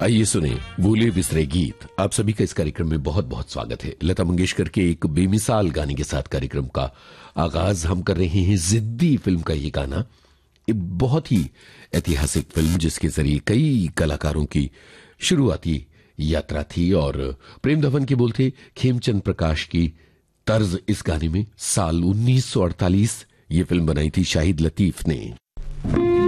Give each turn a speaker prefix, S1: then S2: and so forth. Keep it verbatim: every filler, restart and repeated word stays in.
S1: आइए सुने भूले बिसरे गीत। आप सभी का इस कार्यक्रम में बहुत बहुत स्वागत है। लता मंगेशकर के एक बेमिसाल गाने के साथ कार्यक्रम का आगाज हम कर रहे हैं। जिद्दी फिल्म का ये गाना एक बहुत ही ऐतिहासिक फिल्म जिसके जरिए कई कलाकारों की शुरुआती यात्रा थी और प्रेम धवन के बोल थे खेमचंद प्रकाश की तर्ज इस गाने में। साल उन्नीस सौ अड़तालीस ये फिल्म बनाई थी शाहिद लतीफ ने।